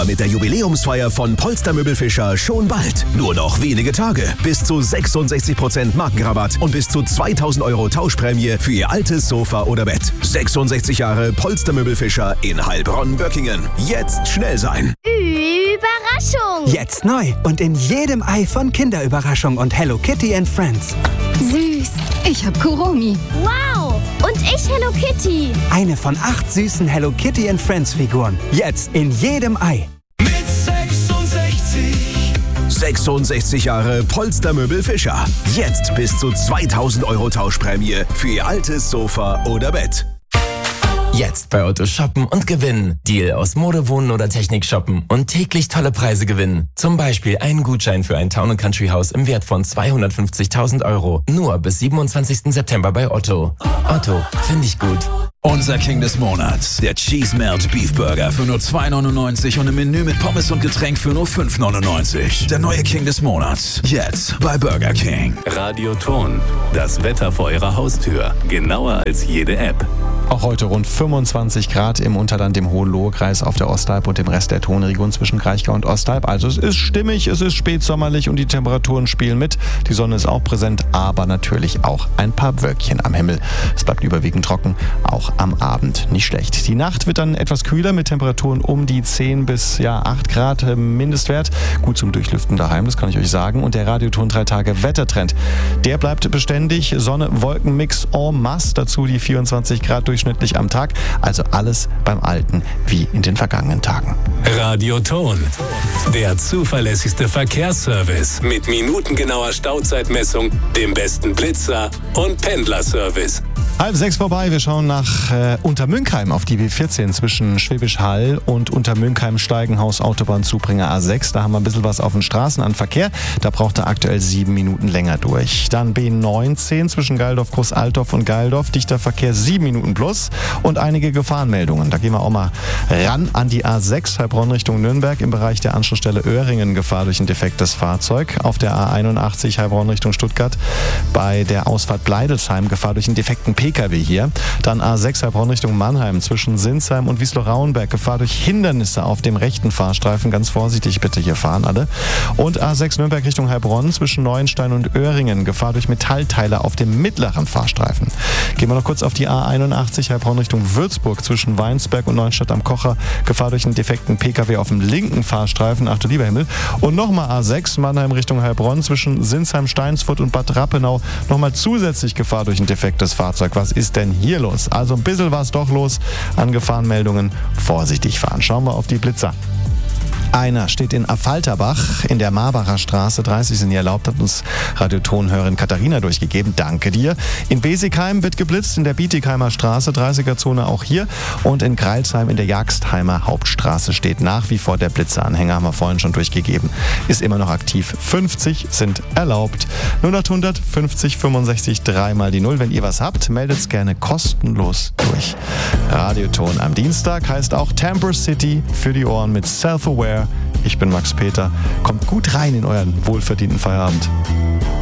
mit der Jubiläumsfeier von Polster Möbel Fischer schon bald. Nur noch wenige Tage. Bis zu 66% Markenrabatt und bis zu 2.000 € Tauschprämie für Ihr altes Sofa oder Bett. 66 Jahre Polster Möbel Fischer in Heilbronn-Böckingen. Jetzt schnell sein. Überraschung! Jetzt neu und in jedem Ei von Kinderüberraschung und Hello Kitty and Friends. Süß. Ich hab Kuromi. Wow! Und ich Hello Kitty. Eine von 8 süßen Hello Kitty and Friends Figuren. Jetzt in jedem Ei. Mit 66. 66 Jahre Polster Möbel Fischer. Jetzt bis zu 2.000 € Tauschprämie für Ihr altes Sofa oder Bett. Jetzt bei Otto shoppen und gewinnen. Deal aus Mode, Wohnen oder Technik shoppen und täglich tolle Preise gewinnen. Zum Beispiel einen Gutschein für ein Town & Country Haus im Wert von 250.000 €. Nur bis 27. September bei Otto. Otto, finde ich gut. Unser King des Monats, der Cheese Melt Beef Burger für nur 2,99 und im Menü mit Pommes und Getränk für nur 5,99. Der neue King des Monats, jetzt bei Burger King. Radioton, das Wetter vor Ihrer Haustür, genauer als jede App. Auch heute rund 25 Grad im Unterland, im Hohenlohe-Kreis, auf der Ostalb und dem Rest der Tonregion zwischen Kraichgau und Ostalb. Also es ist stimmig, es ist spätsommerlich und die Temperaturen spielen mit. Die Sonne ist auch präsent, aber natürlich auch ein paar Wölkchen am Himmel. Es bleibt überwiegend trocken, auch am Abend nicht schlecht. Die Nacht wird dann etwas kühler mit Temperaturen um die 10 bis 8 Grad Mindestwert. Gut zum Durchlüften daheim, das kann ich euch sagen. Und der Radioton 3 Tage Wettertrend, der bleibt beständig. Sonne-Wolken-Mix en masse, dazu die 24 Grad durchschnittlich am Tag. Also alles beim Alten wie in den vergangenen Tagen. Radioton, der zuverlässigste Verkehrsservice mit minutengenauer Stauzeitmessung, dem besten Blitzer und Pendlerservice. 5:30 vorbei, wir schauen nach Untermünkheim auf die B14 zwischen Schwäbisch Hall und Untermünkheim-Steigenhaus Autobahnzubringer A6. Da haben wir ein bisschen was auf den Straßen an Verkehr. Da braucht er aktuell 7 Minuten länger durch. Dann B19 zwischen Geildorf, Großaltorf und Geildorf. Dichter Verkehr 7 Minuten plus und einige Gefahrenmeldungen. Da gehen wir auch mal ran an die A6 Heilbronn Richtung Nürnberg im Bereich der Anschlussstelle Öhringen. Gefahr durch ein defektes Fahrzeug. Auf der A81 Heilbronn Richtung Stuttgart bei der Ausfahrt Bleidelsheim. Gefahr durch einen defekten PKW hier. Dann A6 Heilbronn Richtung Mannheim zwischen Sinsheim und Wiesloch-Rauenberg. Gefahr durch Hindernisse auf dem rechten Fahrstreifen. Ganz vorsichtig bitte hier fahren alle. Und A6 Nürnberg Richtung Heilbronn zwischen Neuenstein und Öhringen. Gefahr durch Metallteile auf dem mittleren Fahrstreifen. Gehen wir noch kurz auf die A81 Heilbronn Richtung Würzburg zwischen Weinsberg und Neustadt am Kocher. Gefahr durch einen defekten PKW auf dem linken Fahrstreifen. Ach du lieber Himmel. Und nochmal A6 Mannheim Richtung Heilbronn zwischen Sinsheim, Steinsfurt und Bad Rappenau. Nochmal zusätzlich Gefahr durch ein defektes Fahrzeug. Was ist denn hier los? Also ein bisschen war es doch los an Gefahrenmeldungen. Vorsichtig fahren. Schauen wir auf die Blitzer. Einer steht in Affalterbach in der Marbacher Straße. 30 sind hier erlaubt, hat uns Radiotonhörerin Katharina durchgegeben. Danke dir. In Besigheim wird geblitzt, in der Bietigheimer Straße, 30er-Zone auch hier. Und in Greilsheim in der Jagstheimer Hauptstraße steht nach wie vor der Blitzeranhänger, haben wir vorhin schon durchgegeben. Ist immer noch aktiv. 50 sind erlaubt. 0800 50 65 3 mal die 0. Wenn ihr was habt, meldet es gerne kostenlos durch. Radioton am Dienstag heißt auch Tamper City für die Ohren mit Self-Aware. Ich bin Max Peter. Kommt gut rein in euren wohlverdienten Feierabend.